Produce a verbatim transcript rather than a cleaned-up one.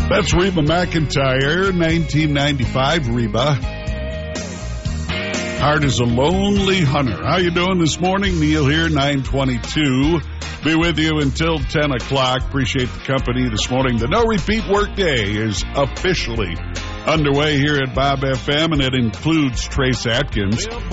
That's Reba McEntire, nineteen ninety-five, Reba. Heart is a lonely hunter. How you doing this morning? Neil here, nine twenty-two. Be with you until ten o'clock. Appreciate the company this morning. The No Repeat Workday is officially underway here at Bob F M, and it includes Trace Atkins.